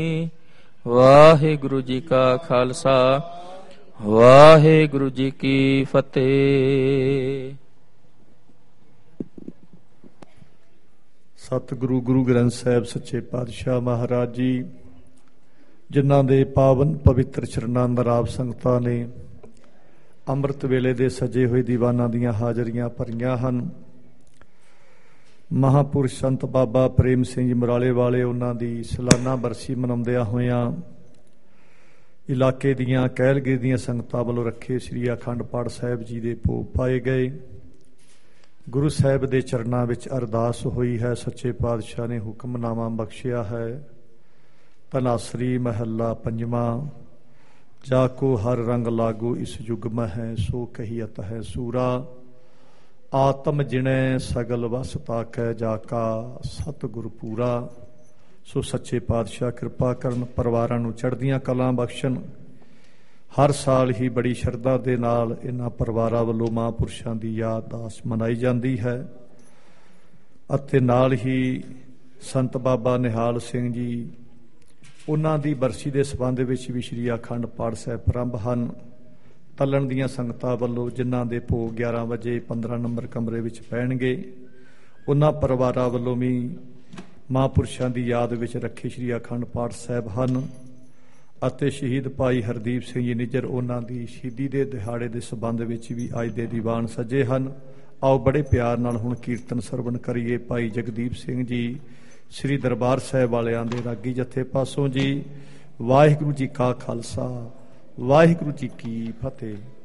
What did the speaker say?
ਵਾਹਿਗੁਰੂ ਜੀ ਕਾ ਖਾਲਸਾ ਵਾਹਿਗੁਰੂ ਜੀ ਕੀ ਫਤਿਹ। ਸਤਿਗੁਰੂ ਗੁਰੂ ਗ੍ਰੰਥ ਸਾਹਿਬ ਸੱਚੇ ਪਾਤਸ਼ਾਹ ਮਹਾਰਾਜ ਜੀ, ਜਿਨ੍ਹਾਂ ਦੇ ਪਾਵਨ ਪਵਿੱਤਰ ਚਰਨਾਂ ਅੰਦਰ ਆਪ ਸੰਗਤਾਂ ਨੇ ਅੰਮ੍ਰਿਤ ਵੇਲੇ ਦੇ ਸਜੇ ਹੋਏ ਦੀਵਾਨਾਂ ਦੀਆਂ ਹਾਜ਼ਰੀਆਂ ਭਰੀਆਂ ਹਨ। ਮਹਾਂਪੁਰਸ਼ ਸੰਤ ਬਾਬਾ ਪ੍ਰੇਮ ਸਿੰਘ ਜੀ ਮਰਾਲੇ ਵਾਲੇ, ਉਹਨਾਂ ਦੀ ਸਾਲਾਨਾ ਬਰਸੀ ਮਨਾਉਂਦਿਆਂ ਹੋਇਆਂ ਇਲਾਕੇ ਦੀਆਂ ਕਹਿਲਗਿਰ ਦੀਆਂ ਸੰਗਤਾਂ ਵੱਲੋਂ ਰੱਖੇ ਸ੍ਰੀ ਅਖੰਡ ਪਾਠ ਸਾਹਿਬ ਜੀ ਦੇ ਭੋਗ ਪਾਏ ਗਏ। ਗੁਰੂ ਸਾਹਿਬ ਦੇ ਚਰਨਾਂ ਵਿੱਚ ਅਰਦਾਸ ਹੋਈ ਹੈ। ਸੱਚੇ ਪਾਤਸ਼ਾਹ ਨੇ ਹੁਕਮਨਾਮਾ ਬਖਸ਼ਿਆ ਹੈ। ਧਨਾਸਰੀ ਮਹੱਲਾ ਪੰਜਵਾਂ। ਜਾ ਕੋ ਹਰ ਰੰਗ ਲਾਗੂ ਇਸ ਯੁਗ ਮਹਿ, ਸੋ ਕਹੀਅਤ ਹੈ ਸੂਰਾ। ਆਤਮ ਜਿਣੈ ਸਗਲ ਵਸ ਤਾਕੈ, ਜਾ ਕਾ ਸਤਿਗੁਰ ਪੂਰਾ। ਸੋ ਸੱਚੇ ਪਾਤਸ਼ਾਹ ਕਿਰਪਾ ਕਰਨ, ਪਰਿਵਾਰਾਂ ਨੂੰ ਚੜ੍ਹਦੀਆਂ ਕਲਾਂ ਬਖਸ਼ਣ। ਹਰ ਸਾਲ ਹੀ ਬੜੀ ਸ਼ਰਧਾ ਦੇ ਨਾਲ ਇਹਨਾਂ ਪਰਿਵਾਰਾਂ ਵੱਲੋਂ ਮਹਾਂਪੁਰਸ਼ਾਂ ਦੀ ਯਾਦਦਾਸ਼ਤ ਮਨਾਈ ਜਾਂਦੀ ਹੈ। ਅਤੇ ਨਾਲ ਹੀ ਸੰਤ ਬਾਬਾ ਨਿਹਾਲ ਸਿੰਘ ਜੀ, ਉਹਨਾਂ ਦੀ ਬਰਸੀ ਦੇ ਸੰਬੰਧ ਵਿੱਚ ਵੀ ਸ੍ਰੀ ਅਖੰਡ ਪਾਠ ਸਾਹਿਬ ਆਰੰਭ ਹਨ। ਤਲਣ ਦੀਆਂ ਸੰਗਤਾਂ ਵੱਲੋਂ ਜਿਨ੍ਹਾਂ ਦੇ ਭੋਗ 11 ਵਜੇ 15 ਨੰਬਰ ਕਮਰੇ ਵਿੱਚ ਪੈਣਗੇ, ਉਹਨਾਂ ਪਰਿਵਾਰਾਂ ਵੱਲੋਂ ਵੀ ਮਹਾਂਪੁਰਸ਼ਾਂ ਦੀ ਯਾਦ ਵਿੱਚ ਰੱਖੇ ਸ੍ਰੀ ਅਖੰਡ ਪਾਠ ਸਾਹਿਬ ਹਨ। ਅਤੇ ਸ਼ਹੀਦ ਭਾਈ ਹਰਦੀਪ ਸਿੰਘ ਜੀ ਨਿੱਜਰ, ਉਹਨਾਂ ਦੀ ਸ਼ਹੀਦੀ ਦੇ ਦਿਹਾੜੇ ਦੇ ਸੰਬੰਧ ਵਿੱਚ ਵੀ ਅੱਜ ਦੇ ਦੀਵਾਨ ਸਜੇ ਹਨ। ਆਓ ਬੜੇ ਪਿਆਰ ਨਾਲ ਹੁਣ ਕੀਰਤਨ ਸਰਵਣ ਕਰੀਏ। ਭਾਈ ਜਗਦੀਪ ਸਿੰਘ ਜੀ ਸ੍ਰੀ ਦਰਬਾਰ ਸਾਹਿਬ ਵਾਲਿਆਂ ਦੇ ਰਾਗੀ ਜਥੇ ਪਾਸੋਂ ਜੀ। ਵਾਹਿਗੁਰੂ ਜੀ ਕਾ ਖਾਲਸਾ ਵਾਹਿਗੁਰੂ ਜੀ ਕੀ ਫਤਿਹ।